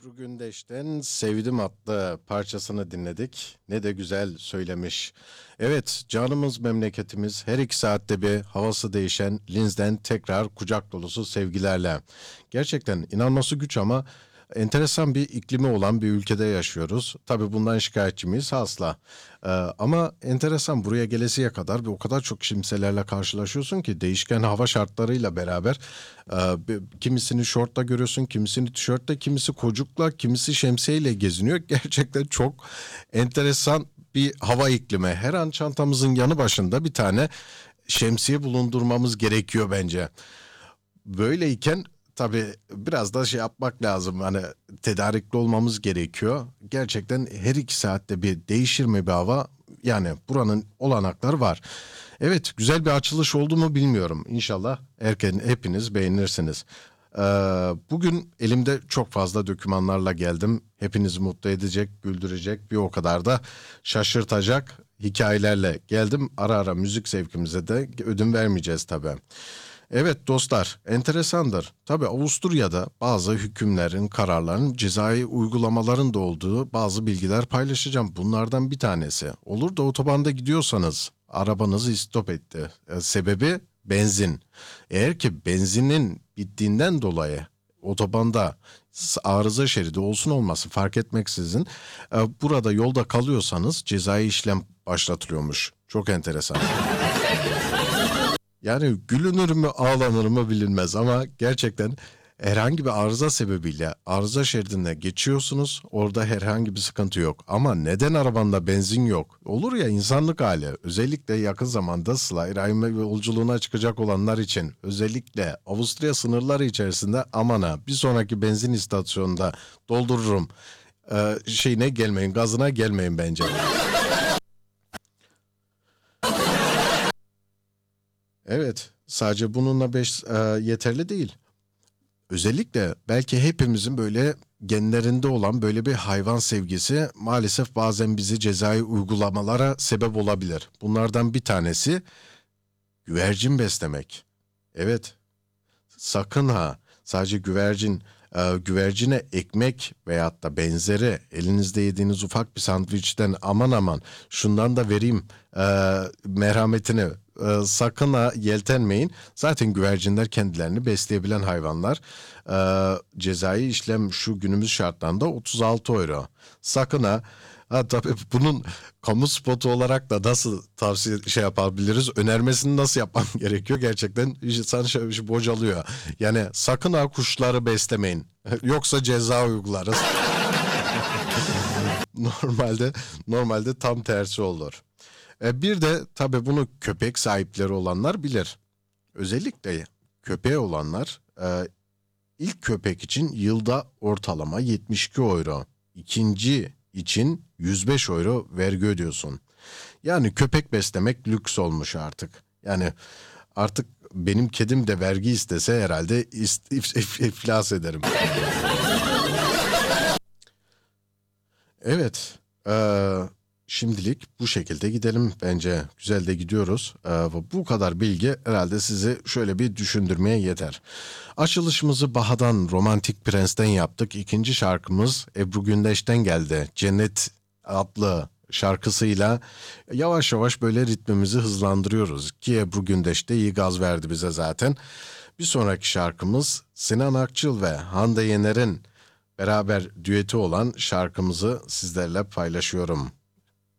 Ebru Gündeş'ten Sevdim adlı parçasını dinledik. Ne de güzel söylemiş. Evet, canımız memleketimiz her 2 saatte bir havası değişen Linz'den tekrar kucak dolusu sevgilerle. Gerçekten inanması güç ama enteresan bir iklimi olan bir ülkede yaşıyoruz. Tabii bundan şikayetçi miyiz? Asla. Ama enteresan buraya gelesiye kadar bir o kadar çok kimselerle karşılaşıyorsun ki değişken hava şartlarıyla beraber kimisini şortla görüyorsun, kimisini tişörtle, kimisi kocukla, kimisi şemsiyeyle geziniyor. Gerçekten çok enteresan bir hava iklimi. Her an çantamızın yanı başında bir tane şemsiye bulundurmamız gerekiyor bence. Böyleyken tabii biraz da şey yapmak lazım. Hani tedarikli olmamız gerekiyor. Gerçekten her 2 saatte bir değişir mi bir hava? Yani buranın olanakları var. Evet, güzel bir açılış oldu mu bilmiyorum. İnşallah hepiniz beğenirsiniz. Ee, Bugün elimde çok fazla dokümanlarla geldim. Hepinizi mutlu edecek, güldürecek, bir o kadar da şaşırtacak hikayelerle geldim. Ara ara müzik zevkimize de ödün vermeyeceğiz tabii. Evet dostlar, enteresandır. Tabii Avusturya'da bazı hükümlerin, kararların, cezai uygulamaların da olduğu bazı bilgiler paylaşacağım. Bunlardan bir tanesi. Olur da otobanda gidiyorsanız arabanızı istop etti. Sebebi benzin. Eğer ki benzinin bittiğinden dolayı otobanda arıza şeridi olsun olmasın fark etmeksizin burada yolda kalıyorsanız cezai işlem başlatılıyormuş. Çok enteresan. Yani gülünür mü ağlanır mı bilinmez ama gerçekten herhangi bir arıza sebebiyle arıza şeridine geçiyorsunuz. Orada herhangi bir sıkıntı yok. Ama neden arabanda benzin yok? Olur ya insanlık hali. Özellikle yakın zamanda Slayraime yolculuğuna çıkacak olanlar için. Özellikle Avusturya sınırları içerisinde aman ha bir sonraki benzin istasyonunda doldururum. Şeyine gelmeyin, gazına gelmeyin bence. Evet, sadece bununla yeterli değil. Özellikle belki hepimizin böyle genlerinde olan böyle bir hayvan sevgisi maalesef bazen bizi cezai uygulamalara sebep olabilir. Bunlardan bir tanesi güvercin beslemek. Evet, sakın ha sadece güvercine ekmek veyahut da benzeri elinizde yediğiniz ufak bir sandviçten aman aman şundan da vereyim merhametini sakın ha yeltenmeyin. Zaten güvercinler kendilerini besleyebilen hayvanlar. Cezai işlem şu günümüz şartlarında 36 euro. Sakın ha tabii bunun kamu spotu olarak da nasıl tavsiye şey yapabiliriz? Önermesini nasıl yapmam gerekiyor? Gerçekten insan bocalıyor. Yani sakın ha kuşları beslemeyin. Yoksa ceza uygularız. Normalde tam tersi olur. Bir de tabii bunu köpek sahipleri olanlar bilir. Özellikle köpeği olanlar ilk köpek için yılda ortalama 72 euro. İkinci için 105 euro vergi ödüyorsun. Yani köpek beslemek lüks olmuş artık. Yani artık benim kedim de vergi istese herhalde iflas ederim. Evet. Şimdilik bu şekilde gidelim. Bence güzel de gidiyoruz. Bu kadar bilgi herhalde sizi şöyle bir düşündürmeye yeter. Açılışımızı Baha'dan Romantik Prens'ten yaptık. İkinci şarkımız Ebru Gündeş'ten geldi. Cennet adlı şarkısıyla yavaş yavaş böyle ritmimizi hızlandırıyoruz. Ki Ebru Gündeş de iyi gaz verdi bize zaten. Bir sonraki şarkımız Sinan Akçıl ve Hande Yener'in beraber düeti olan şarkımızı sizlerle paylaşıyorum.